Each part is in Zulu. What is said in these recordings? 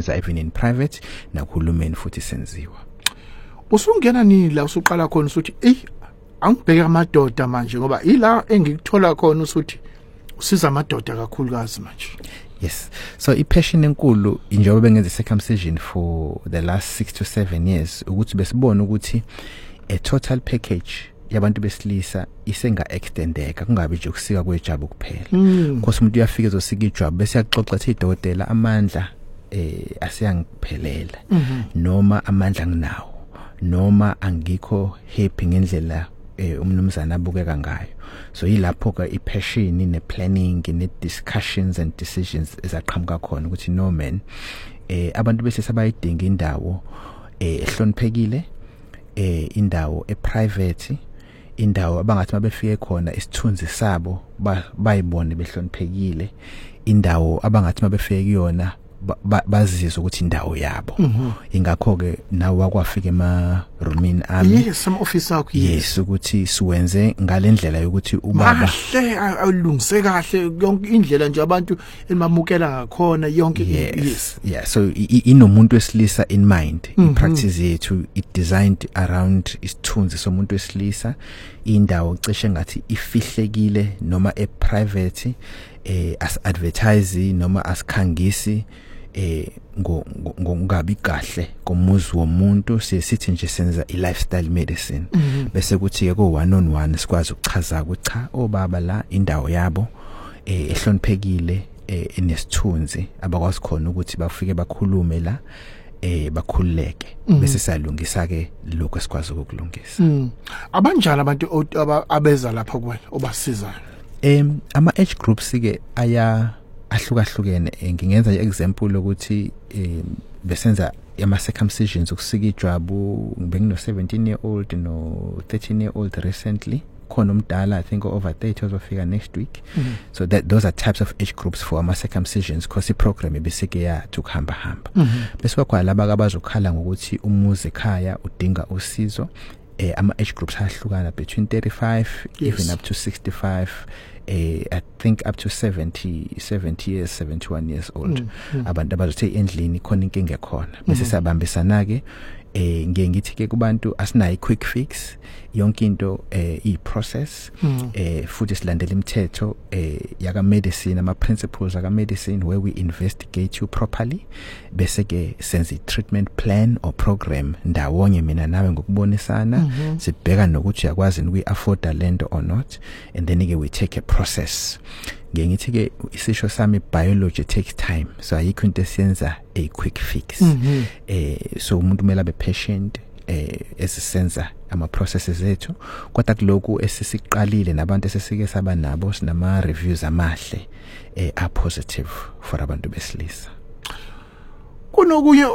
siyenza even in private nakuhulumeni futhi senziwa. Usungena nini la usuqala khona usuthi angibheke amadoda manje ngoba ila engikuthola khona usuthi usiza amadoda kakhulukazi manje. Yes. So passion enkulu njengoba bengenza circumcision for the last 6 to 7 years ukuthi besibona ukuthi a total package yabantu besilisa isenga extendeka kungabe nje ukusika kwejwabu kuphela. Because umuntu uyafika ezosika ijwabu bese yaxoxa ethi idokotela amandla asiyangiphelela noma amandla nginawo noma angikho happy ngendlela umnumzana abukeka ngayo. So yilapho ka passion ne planning ne discussions and decisions ezaqhamuka khona ukuthi no man abantu bese sabayidinga indawo ehloniphekile indawo private indawo abangathi mabefike khona isithunzi sabo bayibone behloniphekile indawo abangathi mabefike kuyona bazizwe ukuthi indawo yabo ingakho ke nawe wakwafika roomini ami yes some office akho yes ukuthi siwenze ngalendlela yokuthi ubaba kahle alungise kahle yonke indlela nje abantu enimamukela ngakhona yonke yes yeah so inomuntu wesilisa in mind ipractice yethu it designed around isithunzi somuntu wesilisa indawo cishe ngathi ifihlekile noma private as advertise noma as khangisi ngokungabi kahle komuzi womuntu sithi nje senza lifestyle medicine bese kuthi ke ko one on one sikwazi ukuchaza ukuthi cha obaba la indawo yabo ehloniphekile enesithunzi abakwazi khona ukuthi bafike bakhulume la bakhululeke bese sayalungisa ke lokho esikwazi ukulungisa. Abanjani abantu abeza lapha kuwena obasizayo? Ama age groups ke ahlukahlukene ngingenza example ukuthi besenza ama circumcisions ukusika ijwabu ngibengino 17 year old no 13 year old recently khona umdala I think over 30 ozofika next week. So that those are types of age groups for ama circumcisions because the program ibisike ya ukuhamba bese kwakho laba abazokhala ngokuthi umuzi ekhaya udinga usizo ama age groups ahlukana between 35 even up to 65 I think up to 70 years 71 years old abantu abazothe endlini khona inkinga ekhona bese sabambisana ke ngiyengithi ke kubantu asinayi quick fix yonke into process futhi silandela imithetho yaka medicine ama principles aka medicine where we investigate you properly bese ke senze treatment plan or program ndawonye mina nawe ngokubonisana sibheka nokuthi yakwazi ukuyi afford lento or not and then ke we take a process ngiyengithi ke isisho sami biology takes time so ayikho into esiyenza a quick fix so umuntu kumele abe patient esisenza ama processes ethu kodwa kuloko esisiqalile nabantu esesike saba nabo sinama reviews amahle are positive for abantu besilisa. Kunokuye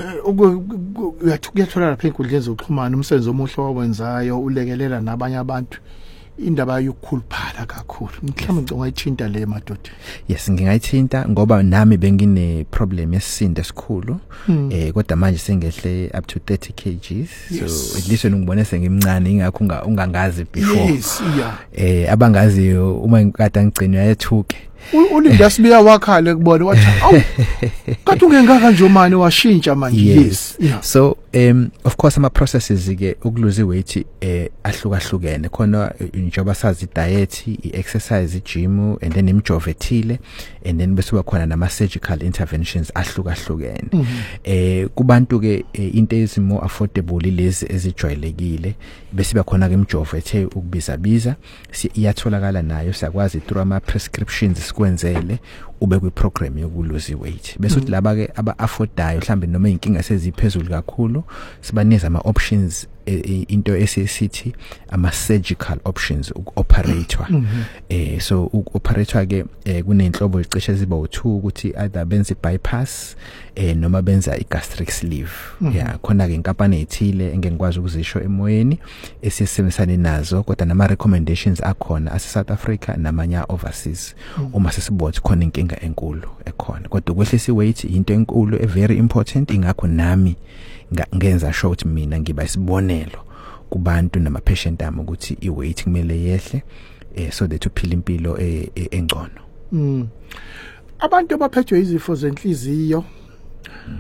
uyathola lapha enkundleni zokuxhumana umsebenzi omuhle owenzayo ulekelela nabanye abantu indaba yokukhuluphala kakhulu mhlawumbe ungayithinta le madoda. Yes ngingayithinta ngoba nami bengine problem yesisindo esikhulu kodwa manje sengehle up to 30 kgs so at least ngibone sengimncane ingakho ungangazi before. Yes yeah. Abangaziyo uma ngikade ngigcina yethuke ulinda sibiya wakhala kubona wathi awu kathi ungengaka nje manje washintsha manje. Yes yeah. So of course ama processes ke ukuluze weight ahlukahlukene khona njengoba sazi diet exercise gym and then imjovo ethile and then bese kuba khona nama surgical interventions ahlukahlukene kubantu ke into ezimo affordable lezi ezijwayelekile bese bakhona ke imjovo ethe ukubiza iyatholakala nayo siyakwazi through ama prescriptions sikwenzele ube kwi program yokuluze weight bese uthi laba ke aba affordayo mhlambe noma inkinga seziphezulu kakhulu sibanikeza ama options into esisithi ama surgical options ukoperator so ukoperator ke kunenhlobo ezicishe ziba u2 ukuthi either benze bypass noma benza igastric sleeve yeah khona ke inkampani ethile engekwazi ukuzisho emoyeni esisebenzisana nazo kodwa nama recommendations akhona ase South Africa namanya overseas uma sesibothe khona inkinga enkulu ekhona kodwa ukwehlisa weight into enkulu very important ingakho nami ngenza sure ukuthi mina ngiba isibonelo kubantu nama patient ami ukuthi iweight kumele yehle so that uphila impilo engcono. Abantu abaphethwe izifo zenhliziyo